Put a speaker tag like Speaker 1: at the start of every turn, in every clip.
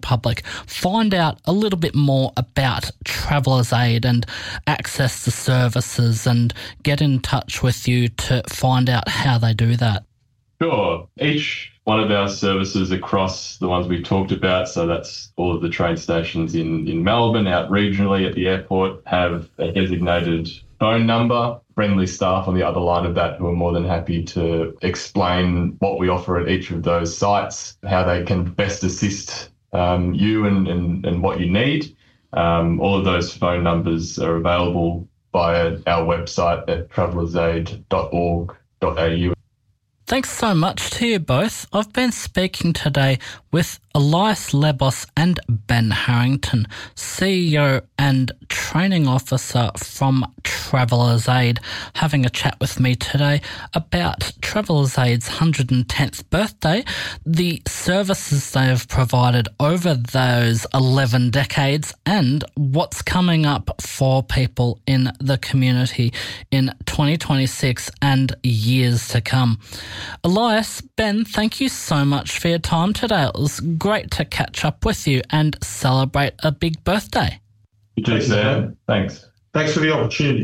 Speaker 1: public find out a little bit more about Travellers Aid and access the services and get in touch with you to find out how they do that?
Speaker 2: Sure. Each one of our services across the ones we've talked about, so that's all of the train stations in Melbourne, out regionally at the airport, have a designated phone number, friendly staff on the other line of that who are more than happy to explain what we offer at each of those sites, how they can best assist you and what you need. All of those phone numbers are available via our website at travellersaid.org.au.
Speaker 1: Thanks so much to you both. I've been speaking today with Elias Lebos and Ben Harrington, CEO and Training Officer from Travellers Aid, having a chat with me today about Travellers Aid's 110th birthday, the services they have provided over those 11 decades, and what's coming up for people in the community in 2026 and years to come. Elias, Ben, thank you so much for your time today. It was great to catch up with you and celebrate a big birthday.
Speaker 2: You too, Sam. Thanks.
Speaker 3: Thanks for the opportunity.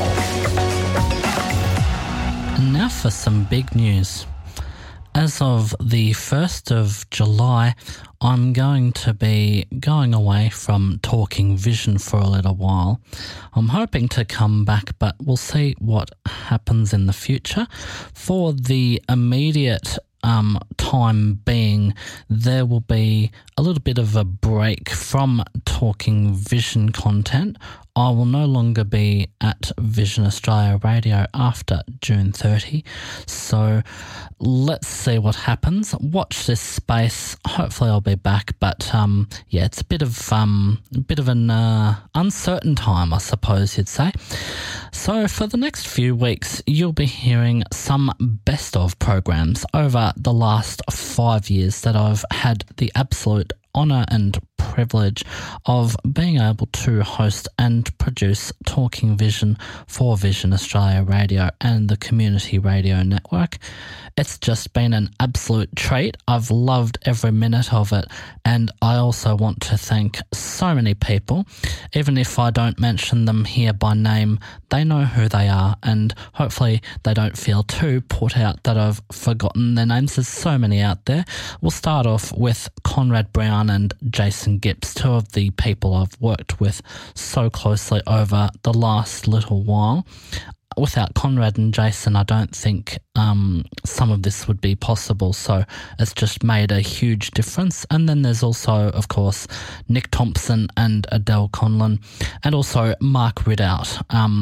Speaker 1: And now for some big news. As of the 1st of July, I'm going to be going away from Talking Vision for a little while. I'm hoping to come back, but we'll see what happens in the future. For the immediate time being, there will be a little bit of a break from Talking Vision content. I will no longer be at Vision Australia Radio after June 30. So let's see what happens. Watch this space. Hopefully I'll be back, but it's a bit of an uncertain time, I suppose you'd say. So for the next few weeks, you'll be hearing some best of programs over the last 5 years that I've had the absolute honour and privilege of being able to host and produce Talking Vision for Vision Australia Radio and the Community Radio Network. It's just been an absolute treat. I've loved every minute of it, and I also want to thank so many people. Even if I don't mention them here by name, they know who they are, and hopefully they don't feel too put out that I've forgotten their names. There's so many out there. We'll start off with Conrad Brown and Jason Gibbs, two of the people I've worked with so closely over the last little while. Without Conrad and Jason, I don't think some of this would be possible, so it's just made a huge difference. And then there's also, of course, Nick Thompson and Adele Conlon, and also Mark Ridout.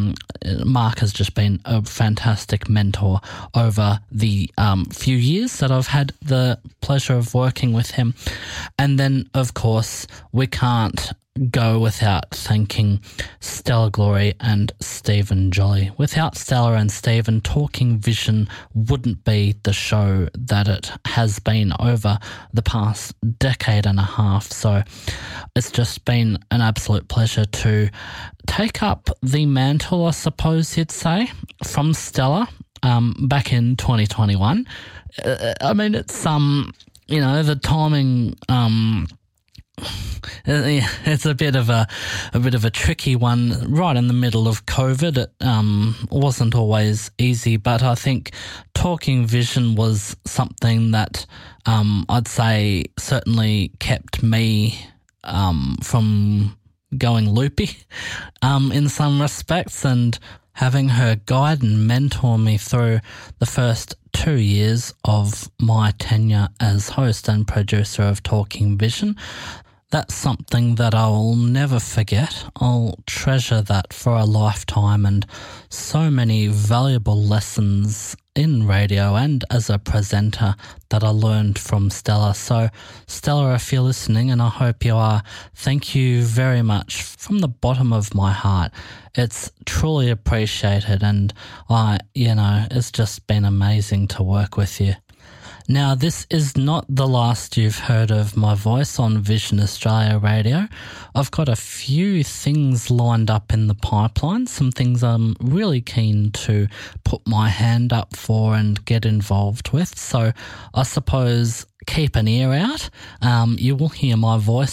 Speaker 1: Mark has just been a fantastic mentor over the few years that I've had the pleasure of working with him. And then, of course, we can't go without thanking Stella Glory and Stephen Jolly. Without Stella and Stephen, Talking Vision wouldn't be the show that it has been over the past decade and a half. So it's just been an absolute pleasure to take up the mantle, I suppose you'd say, from Stella back in 2021. I mean, it's the timing. It's a bit of a tricky one. Right in the middle of COVID, it wasn't always easy, but I think Talking Vision was something that I'd say certainly kept me from going loopy in some respects, and having her guide and mentor me through the first 2 years of my tenure as host and producer of Talking Vision. That's something that I will never forget. I'll treasure that for a lifetime, and so many valuable lessons in radio and as a presenter that I learned from Stella. So Stella, if you're listening, and I hope you are, thank you very much from the bottom of my heart. It's truly appreciated, and it's just been amazing to work with you. Now, this is not the last you've heard of my voice on Vision Australia Radio. I've got a few things lined up in the pipeline, some things I'm really keen to put my hand up for and get involved with. So I suppose keep an ear out. You will hear my voice